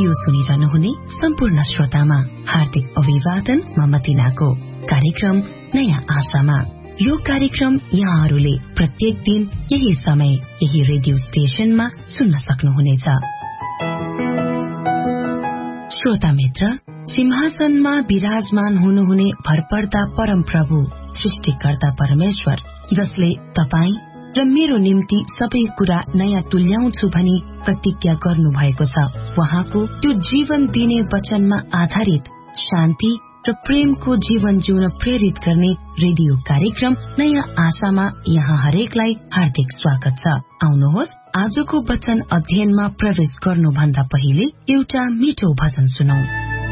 Radio सुनिरहनुहुने सम्पूर्ण श्रोतामा हार्दिक अभिवादन। म मतिनाको कार्यक्रम नयाँ आशामा। यो कार्यक्रम यहाँहरूले प्रत्येक दिन यही समय यही रेडियो स्टेशनमा सुन्न सक्नुहुनेछ। श्रोता मित्र, सिंहासनमा विराजमान हुनुहुने भरपर्दा परम प्रभु सृष्टिकर्ता परमेश्वर, जसले तपाईँ र मेरो निम्ति सबै कुरा नयाँ तुल्याउँछु भनी प्रतिज्ञा गर्नु भएको छ, उहाँको त्यो जीवन दिने वचनमा आधारित शान्ति र प्रेमको जीवन जिउन प्रेरित गर्ने रेडियो कार्यक्रम नयाँ आशामा यहाँ हरेकलाई हार्दिक स्वागत छ। आउनुहोस्, आजको वचन अध्ययनमा प्रवेश गर्नुभन्दा पहिले एउटा मिठो भजन सुनौं।